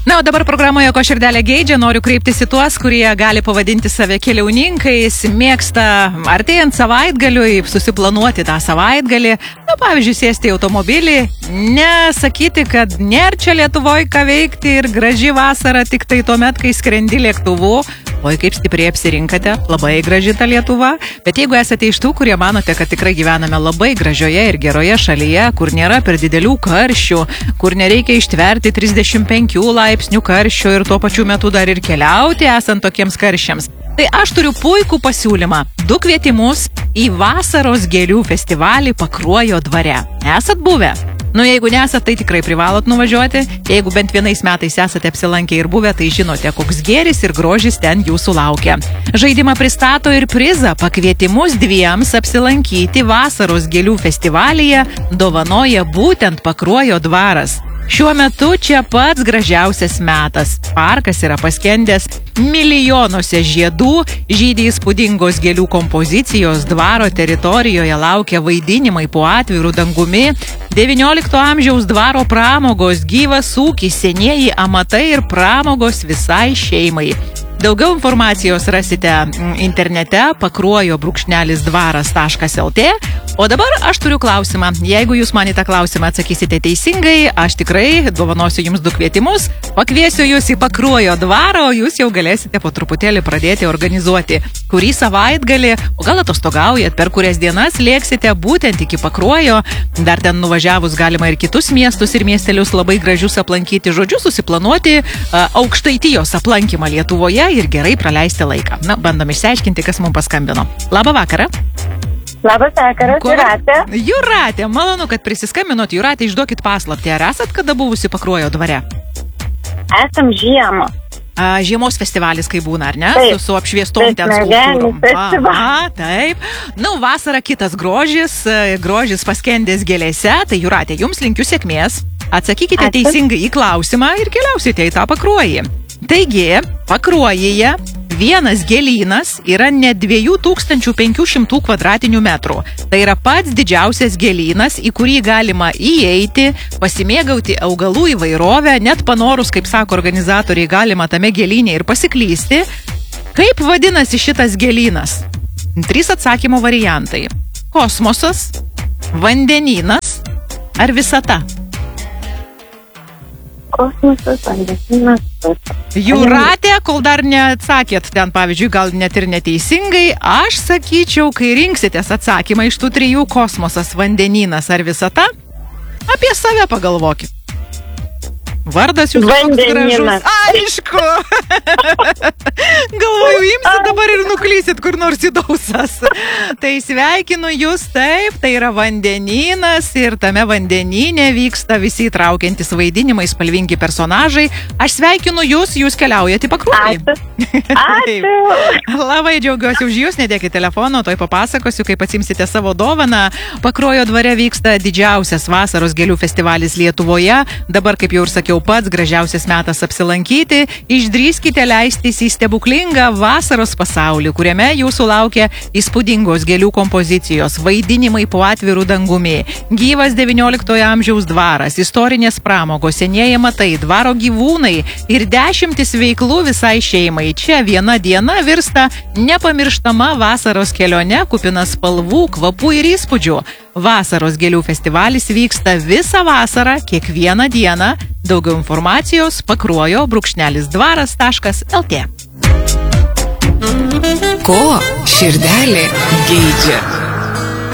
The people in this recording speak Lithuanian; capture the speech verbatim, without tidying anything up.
Na, o dabar programoje Ko širdelė geidžia noriu kreiptis į tuos, kurie gali pavadinti save keliauninkais, mėgsta artėjant savaitgaliui susiplanuoti tą savaitgalį, na, pavyzdžiui, sėsti į automobilį, nesakyti, kad nėra čia Lietuvoje ką veikti ir graži vasara tik tai tuomet, kai skrendi lėktuvu. Oi, kaip stipriai apsirinkate, labai graži ta Lietuva. Bet jeigu esate iš tų, kurie manote, kad tikrai gyvename labai gražioje ir geroje šalyje, kur nėra per didelių karščių, kur nereikia ištverti trisdešimt penkių laipsnių karščio ir tuo pačiu metu dar ir keliauti esant tokiems karščiams, tai aš turiu puikų pasiūlymą. Du kvietimus į vasaros gėlių festivalį Pakruojo dvare. Esat buvę? Nu, jeigu nesat, tai tikrai privalot nuvažiuoti. Jeigu bent vienais metais esate apsilankę ir buvę, tai žinote, koks gėris ir grožis ten jūsų laukia. Žaidimą pristato ir prizą. Pakvietimus dviems apsilankyti vasaros gėlių festivalyje dovanoja būtent Pakruojo dvaras. Šiuo metu čia pats gražiausias metas. Parkas yra paskendęs milijonuose žiedų, žydi įspūdingos gėlių kompozicijos, dvaro teritorijoje laukia vaidinimai po atvirų dangumi, devyniolikto amžiaus dvaro pramogos, gyvas ūkis, senieji amatai ir pramogos visai šeimai. Daugiau informacijos rasite internete pakruojo brūkšnelis dvaras taškas lt. O dabar aš turiu klausimą. Jeigu jūs man į tą klausimą atsakysite teisingai, aš tikrai dovanosiu jums du kvietimus, pakviesiu jūs į Pakruojo dvarą, o jūs jau galėsite po truputėlį pradėti organizuoti, kurį savaitgalį, o gal atostogaujat, per kurias dienas lėksite būtent iki Pakruojo. Dar ten nuvažiavus galima ir kitus miestus ir miestelius labai gražius aplankyti, žodžiu, susiplanuoti uh, Aukštaitijos aplankymą Lietuvoje ir gerai praleisti laiką. Na, bandom išsiaiškinti, kas mums paskambino. Labą vakarą. Labas vakaras, Ko? Jūratė. Jūratė, malonu, kad prisiskambinot. Jūratė, išduokit paslaptį. Ar esat kada buvusi Pakruojo dvare? Esam žiemą. A, žiemos festivalis, kai būna, ar ne? Taip. Su, su apšviestom Taip, ten smegenų skulptūrom. festivalis. Aha, taip. Nu, vasara kitas grožis, grožis paskendęs gėlėse. Tai Jūratė, jums linkiu sėkmės. Atsakykite Ačiū. teisingai į klausimą ir keliausite į tą Pakruojį. Taigi, Pakruojyje vienas gėlynas yra net dviejų tūkstančių penkių šimtų kvadratinių metrų. Tai yra pats didžiausias gėlynas, į kurį galima įeiti, pasimėgauti augalų įvairovę, net panorus, kaip sako organizatoriai, galima tame gėlyne ir pasiklysti. Kaip vadinasi šitas gėlynas? Trys atsakymo variantai. Kosmosas, vandenynas ar visata? Kosmosas, vandenynas. Jūratė, kol dar neatsakėt ten, pavyzdžiui, gal net ir neteisingai, aš sakyčiau, kai rinksitės atsakymą iš tų trijų – kosmosas, vandenynas ar visata, apie save pagalvokit. Vardas jūs toks gražus. Aišku. Galvoju, imsit dabar ir nuklysit kur nors į dausas. Tai sveikinu jūs, taip, tai yra vandenynas ir tame vandenyne vyksta visi įtraukiantis vaidinimai, spalvingi personažai. Aš sveikinu jūs, jūs keliaujate į Pakruojį. Ačiū. Ačiū. Labai džiaugiuosi už jūs, nedėkit telefono, toj papasakosiu, kaip atsimsite savo dovaną. Pakruojo dvare vyksta didžiausias vasaros gėlių festivalis Lietuvoje. Dabar, kaip jau ir sakiau, pats gražiausias metas apsilankyti, išdrįskite leistis į stebuklingą vasaros pasaulį, kuriame jūsų laukia įspūdingos gėlių kompozicijos, vaidinimai po atvirų dangumi, gyvas devynioliktojo amžiaus dvaras, istorinės pramogos, senieji amatai, dvaro gyvūnai ir dešimtis veiklų visai šeimai. Čia viena diena virsta nepamirštama vasaros kelione, kupina spalvų, kvapų ir įspūdžių. Vasaros gėlių festivalis vyksta visą vasarą, kiekvieną dieną. Daugiau informacijos pakruojo brūkšnelis dvaras taškas lt. Ko širdelė geidžia?